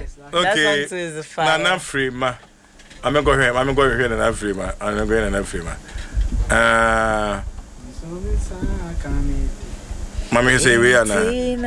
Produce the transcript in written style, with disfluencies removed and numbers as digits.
Okay. Nana free ma. I'm going here and free ma. I'm going and free ma. Mommy say we are now.